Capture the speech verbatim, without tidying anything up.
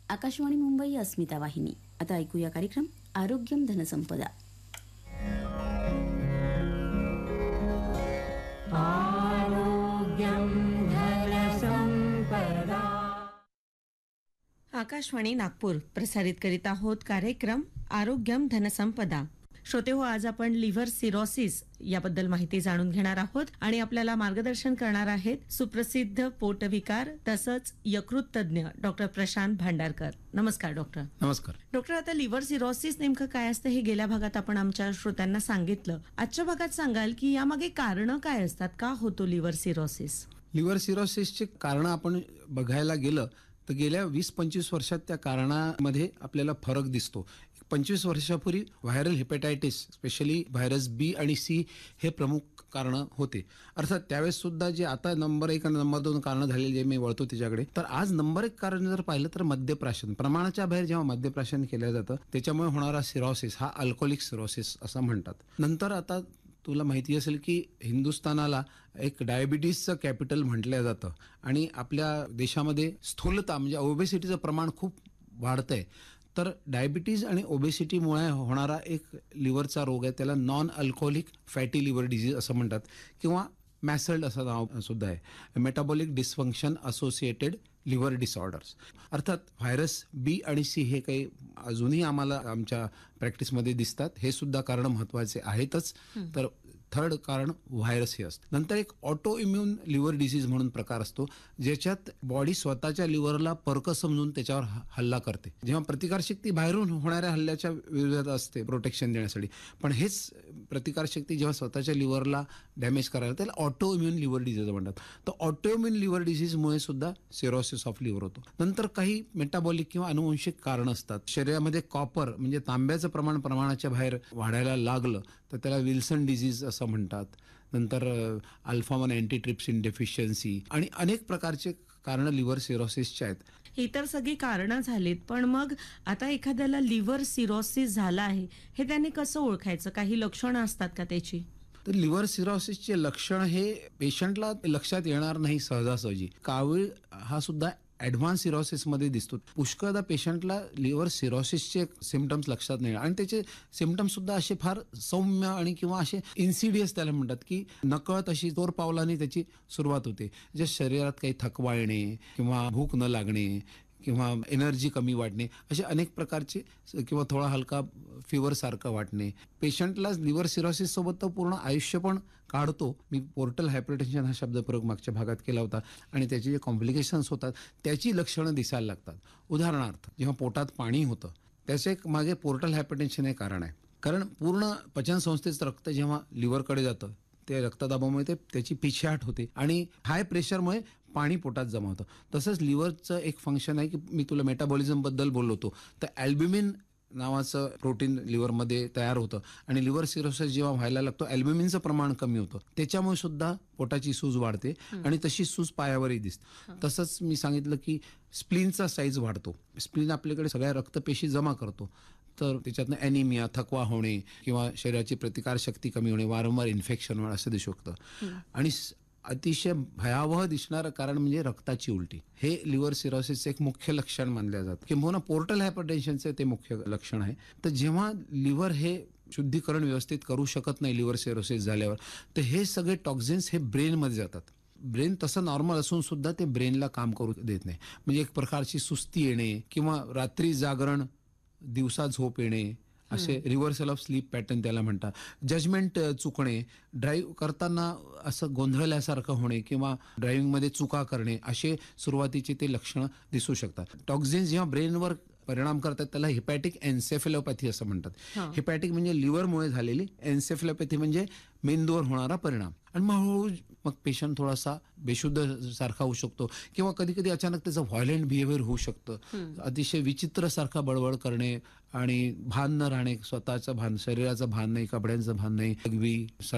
आकाशवाणी मुंबई अस्मिता वाहिनी. आता ऐकूया कार्यक्रम आरोग्यम धनसंपदा. आरोग्यम धनसंपदा. आकाशवाणी नागपूर प्रसारित करीत आहोत कार्यक्रम आरोग्यम धनसंपदा. श्रोते हो, आज आपण लिव्हर सिरोसिस याबद्दल माहिती जाणून घेणार आहोत आणि आपल्याला मार्गदर्शन करणार आहेत सुप्रसिद्ध पोटविकार तसंच यकृत तज्ञ डॉक्टर प्रशांत भांडारकर. नमस्कार डॉक्टर. नमस्कार डॉक्टर, आता लिव्हर सिरोसिस नेमकं काय असतं हे गेल्या भागात आपण आमच्या श्रोत्यांना सांगितलं. आजच्या भागात सांगाल की यामागे कारणं काय असतात, का होतो लिव्हर सिरोसिस? लिव्हर सिरोसिसची कारणं आपण बघायला गेलं तर गेल्या वीस पंचवीस वर्षात त्या कारणामध्ये आपल्याला फरक दिसतो. पंचवीस वर्षापूर्वी व्हायरल हेपॅटायटिस, स्पेशली व्हायरस बी आणि सी हे प्रमुख कारणं होते. अर्थात त्यावेळेस सुद्धा जे आता नंबर एक आणि नंबर दोन कारणं झालेली जे मी वळतो त्याच्याकडे, तर आज नंबर एक कारण जर पाहिलं तर मद्यप्राशन. प्रमाणाच्या बाहेर जेव्हा मद्यप्राशन केलं जातं त्याच्यामुळे होणारा सिरोसिस हा अल्कोहोलिक सिरोसिस असं म्हणतात. नंतर आता तुला माहिती असेल की हिंदुस्थानाला एक डायबिटीसचं कॅपिटल म्हटलं जातं आणि आपल्या देशामध्ये स्थूलता म्हणजे ओबेसिटीचं प्रमाण खूप वाढतंय. तर डायबिटीज आणि ओबेसिटीमुळे होणारा एक लिव्हरचा रोग आहे, त्याला non alcoholic fatty liver disease असं म्हणतात किंवा मॅसल्ड असं नाव सुद्धा आहे, metabolic dysfunction associated liver disorders. अर्थात व्हायरस बी आणि सी हे काही अजूनही आम्हाला आमच्या प्रॅक्टिसमध्ये दिसतात, हे सुद्धा कारण महत्त्वाचे आहेतच. तर थर्ड कारण व्हायरस हे असतं. नंतर एक ऑटो इम्युन लिव्हर डिसीज म्हणून प्रकार असतो, ज्याच्यात बॉडी स्वतःच्या लिव्हरला परक समजून त्याच्यावर हल्ला करते. जेव्हा प्रतिकारशक्ती बाहेरून होणाऱ्या हल्ल्याच्या विरोधात असते प्रोटेक्शन देण्यासाठी, पण हेच प्रतिकारशक्ती जेव्हा स्वतःच्या लिव्हरला डॅमेज करायला त्याला ऑटो इम्युन लिव्हर डिसीज म्हणतात. तर ऑटो इम्युन लिव्हर डिसीजमुळे सुद्धा सिरोसिस ऑफ लिव्हर होतो. नंतर काही मेटाबॉलिक किंवा अनुवंशिक कारण असतात. शरीरामध्ये कॉपर म्हणजे तांब्याचं प्रमाण प्रमाणाच्या बाहेर वाढायला लागलं तर त्याला विल्सन डिजीज असं म्हणतात. नंतर अल्फा वन अँटीट्रिप्सिन डेफिशियन्सी आणि अनेक प्रकारचे कारणं लिव्हर सिरोसिसचे आहेत. ही तर सगळी कारणं झालीत, पण मग आता एखाद्याला लिव्हर सिरोसिस झाला आहे हे त्याने कसं ओळखायचं? काही लक्षणं असतात का त्याची? तर लिव्हर सिरोसिसचे लक्षण हे पेशंटला लक्षात येणार नाही सहजासहजी. कावीळ हा सुद्धा ॲडव्हान्स सिरोसिसमध्ये दिसतो. पुष्कळदा पेशंटला लिव्हर सिरोसिसचे सिम्पटम्स लक्षात नाही आणि त्याचे सिम्पटम्स सुद्धा असे फार सौम्य आणि किंवा असे इन्सिडियस त्याला म्हणतात की नकळत अशी तोर पावलाने त्याची सुरुवात होते. जे शरीरात काही थकवा येणे किंवा भूक न लागणे किंवा एनर्जी कमी वाटणे असे अनेक प्रकारचे किंवा थोडा हलका फिवरसारखं वाटणे. पेशंटला लिव्हर सिरोसिस सोबत तर पूर्ण आयुष्य पण काढतो. मी पोर्टल हायपरटेन्शन हा शब्दप्रयोग मागच्या भागात केला होता आणि त्याचे जे कॉम्प्लिकेशन्स होतात त्याची लक्षणं दिसायला लागतात. उदाहरणार्थ जेव्हा पोटात पाणी होतं त्याचे मागे पोर्टल हायपरटेन्शन हे कारण आहे. कारण पूर्ण पचनसंस्थेचं रक्त जेव्हा लिव्हरकडे जातं ते रक्तदाबामुळे ते त्याची पिछेहाट होते आणि हाय प्रेशरमुळे पाणी पोटात जमा होतं. तसंच लिव्हरचं एक फंक्शन आहे की मी तुला मेटाबॉलिझमबद्दल बोललो होतो, तर अल्ब्युमिन नावाचं प्रोटीन लिव्हरमध्ये तयार होतं आणि लिव्हर सिरोसिस जेव्हा व्हायला लागतो अल्ब्युमिनचं प्रमाण कमी होतं. त्याच्यामुळे सुद्धा पोटाची सूज वाढते आणि तशी सूज पायावरही दिसते. तसंच मी सांगितलं की स्प्लीनचा साईज वाढतो. स्प्लीन आपल्याकडे सगळ्या रक्तपेशी जमा करतो, तर त्याच्यातनं ॲनिमिया, थकवा होणे किंवा शरीराची प्रतिकारशक्ती कमी होणे, वारंवार इन्फेक्शन होणं असं दिसू शकतं. आणि अतिशय भयावह दिसणारं कारण म्हणजे रक्ताची उलटी. हे लिव्हर सिरोसिसचं एक मुख्य लक्षण मानलं जातं किंवा पोर्टल हायपरटेन्शनचं ते मुख्य लक्षण आहे. तर जेव्हा लिव्हर हे शुद्धीकरण व्यवस्थित करू शकत नाही लिव्हर सिरोसिस झाल्यावर, तर हे सगळे टॉक्झिन्स हे ब्रेनमध्ये जातात. ब्रेन तसं नॉर्मल असून सुद्धा ते ब्रेनला काम करू देत नाही. म्हणजे एक प्रकारची सुस्ती येणे किंवा रात्री जागरण, दिवसा झोप येणे असे रिव्हर्सल ऑफ स्लीप पॅटर्न त्याला म्हणतात. जजमेंट चुकणे, ड्राईव्ह करताना असं गोंधळल्यासारखं होणे किंवा ड्रायव्हिंगमध्ये चुका करणे असे सुरुवातीचे ते लक्षणं दिसू शकतात. टॉक्झिन्स जेव्हा ब्रेनवर परिणाम करतात त्याला हिपॅटिक एन्सेफेलोपॅथी असं म्हणतात. हिपॅटिक म्हणजे लिव्हरमुळे झालेली, एन्सेफेलोपॅथी म्हणजे मेंदूवर होणारा परिणाम. आणि मग हळूहळू मग पेशंट थोडासा बेशुद्ध सारखा होऊ शकतो किंवा कधी कधी अचानक त्याचं व्हायलेंट बिहेवियर होऊ शकतं. अतिशय विचित्र सारखा बडबड करणे आणि भान न राहणे, स्वतःचं भान, शरीराचं भान नाही, कपड्यांचं भान नाही, अगदी